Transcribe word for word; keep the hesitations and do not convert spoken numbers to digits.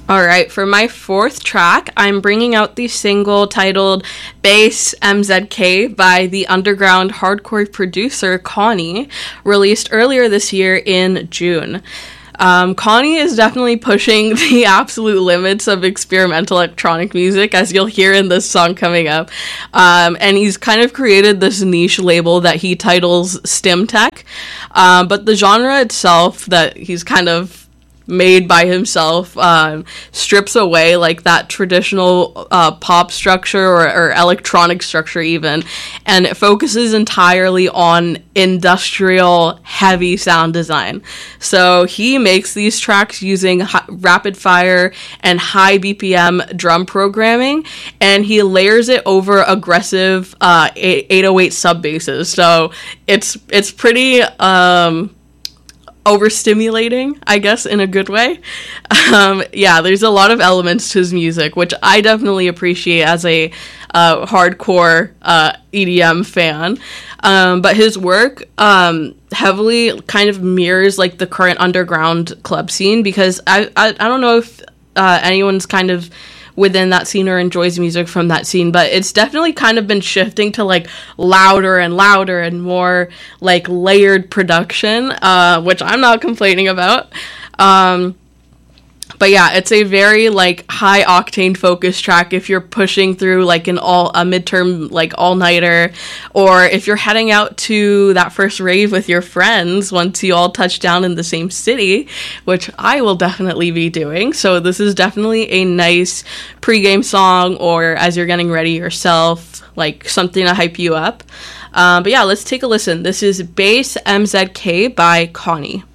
All right, for my fourth track, I'm bringing out the single titled Bass M Z K by the underground hardcore producer Connie, released earlier this year in June. Um, Connie is definitely pushing the absolute limits of experimental electronic music, as you'll hear in this song coming up. Um, and he's kind of created this niche label that he titles Stim Tech. Um, but the genre itself that he's kind of made by himself um, strips away like that traditional uh, pop structure or, or electronic structure even, and it focuses entirely on industrial heavy sound design. So he makes these tracks using hi- rapid fire and high B P M drum programming, and he layers it over aggressive uh, eight oh eight sub basses. So it's it's pretty um overstimulating, I guess, in a good way. Um, yeah, there's a lot of elements to his music, which I definitely appreciate as a uh, hardcore uh, E D M fan. Um, but his work um, heavily kind of mirrors like the current underground club scene, because I I, I don't know if uh, anyone's kind of within that scene or enjoys music from that scene, but it's definitely kind of been shifting to like louder and louder and more like layered production, uh, which I'm not complaining about. Um, But yeah, it's a very like high octane focus track if you're pushing through like an all a midterm like all nighter, or if you're heading out to that first rave with your friends once you all touch down in the same city, which I will definitely be doing. So this is definitely a nice pregame song, or as you're getting ready yourself, like something to hype you up. Um, but yeah, let's take a listen. This is Bass M Z K by Connie.